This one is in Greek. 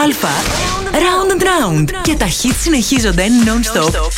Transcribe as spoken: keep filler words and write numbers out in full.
Α, Round and Round. Και τα hits συνεχίζονται non-stop